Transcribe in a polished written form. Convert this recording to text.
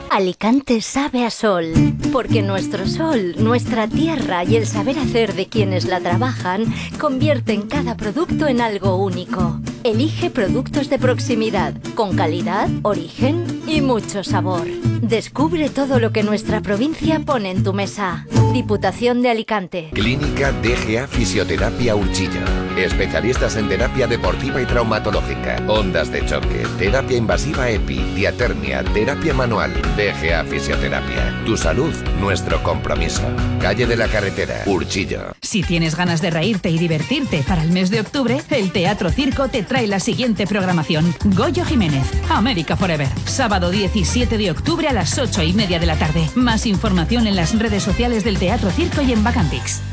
Alicante sabe a sol, porque nuestro sol, nuestra tierra y el saber hacer de quienes la trabajan convierten cada producto en algo único. Elige productos de proximidad, con calidad, origen y mucho sabor. Descubre todo lo que nuestra provincia pone en tu mesa. Diputación de Alicante. Clínica DGA Fisioterapia Urchillo. Especialistas en terapia deportiva y traumatológica, ondas de choque, terapia invasiva EPI, diatermia, terapia manual. DGA Fisioterapia. Tu salud, nuestro compromiso. Calle de la Carretera, Urchillo. Si tienes ganas de reírte y divertirte para el mes de octubre, el Teatro Circo te trae la siguiente programación. Goyo Jiménez, América Forever. Sábado 17 de octubre a las 8:30 de la tarde. Más información en las redes sociales del Teatro Circo y en Bacantix.